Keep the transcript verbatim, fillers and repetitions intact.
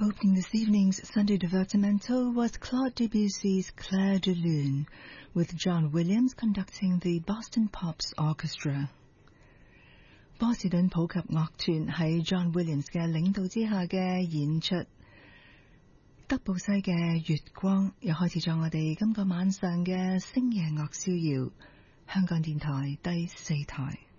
Opening this evening's Sunday Divertimento was Claude Debussy's Clair de Lune, with John Williams conducting the Boston Pops Orchestra. 波士頓普及樂團喺 John Williams 嘅領導之下嘅演出，德布西嘅月光又開始咗我哋今個晚上嘅星夜樂逍遙，香港電台第四台。